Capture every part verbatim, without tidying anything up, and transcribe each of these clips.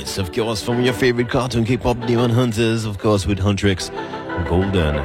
Yes, of course, from your favorite cartoon K-pop Demon Hunters, of course, with Huntrix Golden.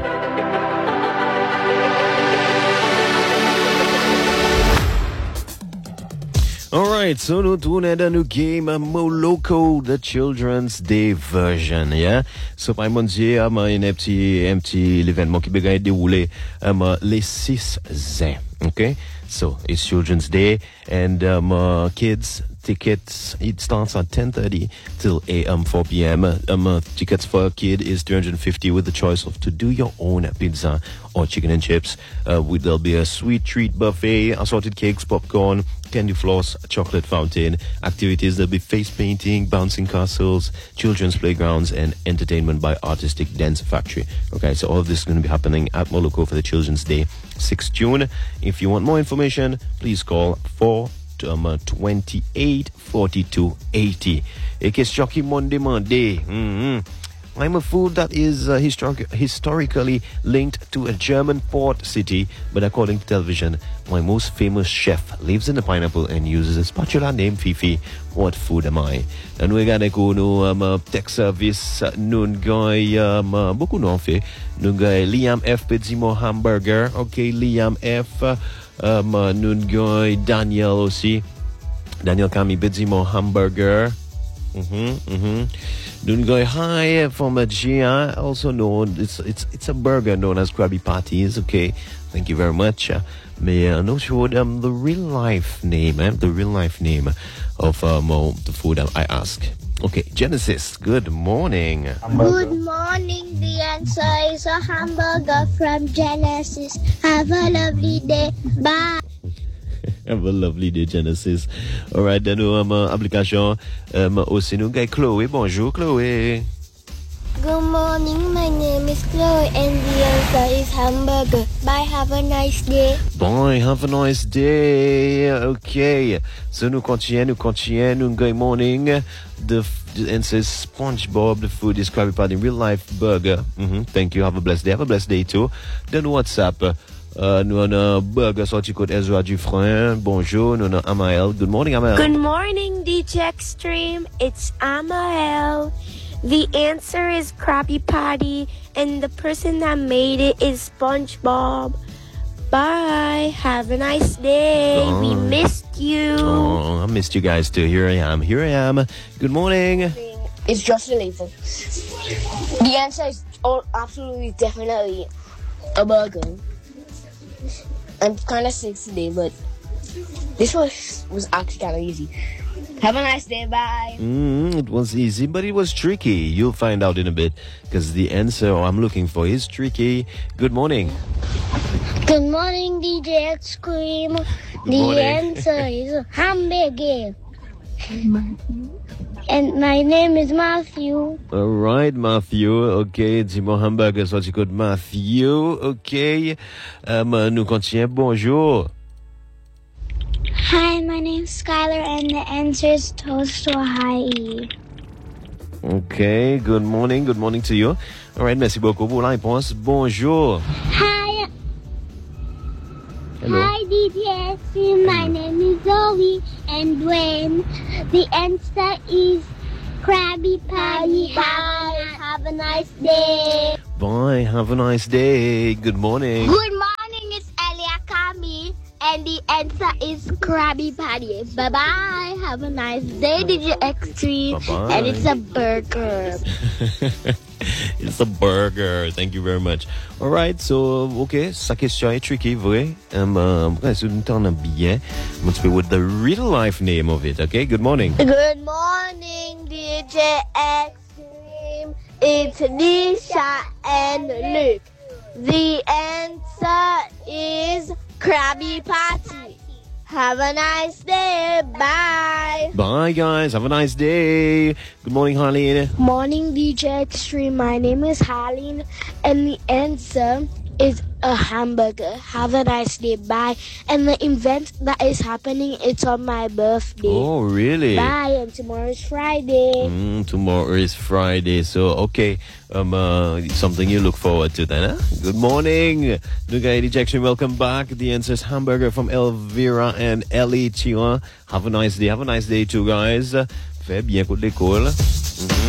Alright, so nous tournons dans le game Moloko, the Children's Day version, yeah? So, par mon Dieu, um, il y a un petit, un petit événement qui va dérouler um, les six ans, okay? So, it's Children's Day, and um, uh, kids, tickets, it starts at ten thirty till um, four p.m. Um, uh, tickets for a kid is three hundred fifty with the choice of to do your own pizza or chicken and chips. Uh, with, there'll be a sweet treat buffet, assorted cakes, popcorn, candy floss, chocolate fountain, activities. There'll be face painting, bouncing castles, children's playgrounds, and entertainment by Artistic Dance Factory. Okay, so all of this is going to be happening at Moloko for the Children's Day, sixth of June. If you want more information, please call four Um, uh, twenty-eight forty-two eighty. Et question qui m'ont demandé. Mm-hmm. I'm a food that is uh, historic- historically linked to a German port city, but according to television, my most famous chef lives in the pineapple and uses a spatula named Fifi. What food am I? And we got a tech service. Nous avons beaucoup d'en fait. Nous avons Liam F. Pedzimo Hamburger. Okay, Liam F. Um, uh, nous avons Daniel aussi. Daniel Kami Bedzimo Hamburger. Mm-hmm, mm-hmm. Nous avons Hi from a G I, also known, it's, it's, it's a burger known as Krabby Patties. Okay, thank you very much. Uh, mais uh, not sure um, the real life name, eh? the real life name of um, uh, the food I ask. Okay, Genesis, good morning. Hamburger. Good morning. The answer is a hamburger from Genesis. Have a lovely day. Bye. Have a lovely day, Genesis. All right, then nous avons um, application um, aussi nous avons Chloé. Bonjour, Chloé. Good morning. My name is Chloe, and the answer is hamburger. Bye. Have a nice day. Bye. Have a nice day. Okay. So nous continuons, nous continuons. Nous good morning. The, the answer is SpongeBob. The food is Krabby Patty. Real life burger. Mm-hmm. Thank you. Have a blessed day. Have a blessed day too. Then WhatsApp. Uh, nous avons un burger sorti côté Ezra Dufresne. Bonjour. Nous avons Amael. Good morning, Amael. Good morning, D J Extreme. It's Amael. The answer is Krabby Patty, and the person that made it is SpongeBob. Bye. Have a nice day. Oh. We missed you. Oh, I missed you guys too. Here I am. Here I am. Good morning. It's Justin Lathan. The answer is all, absolutely, definitely a burger. I'm kind of sick today, but this was was actually kind of easy. Have a nice day. Bye. Mm, it was easy, but it was tricky. You'll find out in a bit, because the answer I'm looking for is tricky. Good morning. Good morning, D J Extreme. The morning. answer is hamburger. And my name is Matthew. All right, Matthew. Okay, dis-moi hamburger, soit tu code Matthew. Okay. Um, nous continuons. Bonjour. Hi, my name's Skylar, and the answer is toast to Hawaii. Okay, good morning. Good morning to you. All right, merci beaucoup pour la réponse. Bonjour. Hi. Hello. Hi, D J Extreme. My name is Zoe, and Dwayne. The answer is Krabby Patty. Bye. Have a nice day. Bye. Have a nice day. Good morning. Good morning, it's Elia Kami. And the answer is Krabby Patty. Bye-bye. Have a nice day, D J Extreme. Bye-bye. And it's a burger. It's a burger. Thank you very much. All right, so, okay, sa question est tricky, vrai. Um, um, so, nous t'en bien. Un petit peu with the real life name of it, okay? Good morning. Good morning, D J Extreme. It's Nisha and Luke. The answer is Krabby Patty. Have a nice day. Bye. Bye, guys. Have a nice day. Good morning, Harleen. Morning, D J Extreme. My name is Harleen, and the answer is a hamburger. Have a nice day. Bye. And the event that is happening, it's on my birthday. Oh, really? Bye. And tomorrow is Friday. Mm, tomorrow is Friday. So, okay. Um, uh, something you look forward to then, huh? Good morning. Nuga Jackson, welcome back. The answer is hamburger from Elvira and Ellie Chiwa. Have a nice day. Have a nice day too, guys. Fait bien pour l'école. Mhm.